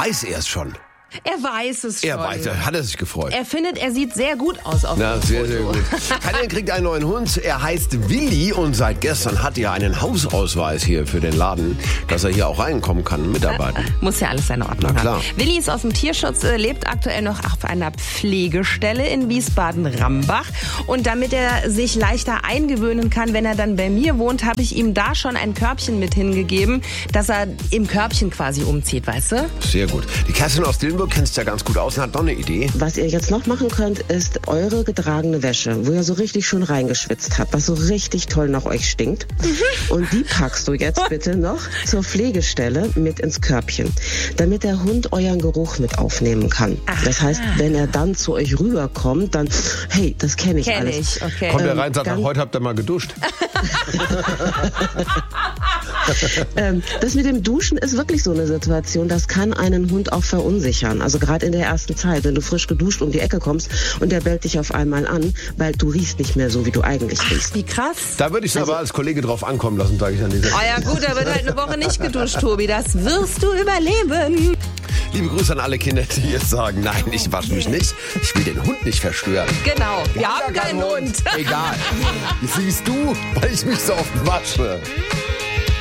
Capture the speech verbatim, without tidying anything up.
weiß er es schon. Er weiß es schon. Er weiß, hat er sich gefreut. Er findet, er sieht sehr gut aus auf Na, dem sehr, Foto. sehr gut. Kanin kriegt einen neuen Hund. Er heißt Willi und seit gestern hat er einen Hausausweis hier für den Laden, dass er hier auch reinkommen kann und mitarbeiten. Muss ja alles seine Ordnung Na klar. haben. Willi ist aus dem Tierschutz, äh, lebt aktuell noch auf einer Pflegestelle in Wiesbaden-Rambach. Und damit er sich leichter eingewöhnen kann, wenn er dann bei mir wohnt, habe ich ihm da schon ein Körbchen mit hingegeben, dass er im Körbchen quasi umzieht, weißt du? Sehr gut. Die Kerstin aus Dillenburg kennst ja ganz gut aus und hat doch eine Idee. Was ihr jetzt noch machen könnt, ist eure getragene Wäsche, wo ihr so richtig schön reingeschwitzt habt, was so richtig toll nach euch stinkt. Mhm. Und die packst du jetzt bitte noch zur Pflegestelle mit ins Körbchen, damit der Hund euren Geruch mit aufnehmen kann. Aha. Das heißt, wenn er dann zu euch rüberkommt, dann, hey, das kenne ich Kenn alles. Ich, okay. Kommt er Ähm, rein und sagt, dann- ach, heute habt ihr mal geduscht. Ähm, das mit dem Duschen ist wirklich so eine Situation, das kann einen Hund auch verunsichern. Also gerade in der ersten Zeit, wenn du frisch geduscht um die Ecke kommst und der bellt dich auf einmal an, weil du riechst nicht mehr so, wie du eigentlich riechst. Wie krass. Da würde ich es Also- aber als Kollege drauf ankommen lassen, sage ich an dieser Oh ja gut, da wird halt eine Woche nicht geduscht, Tobi. Das wirst du überleben. Liebe Grüße an alle Kinder, die jetzt sagen, nein, ich wasche mich nicht. Ich will den Hund nicht verstören. Genau, wir Ja, haben kein keinen Hund. Egal. Siehst du, weil ich mich so oft wasche.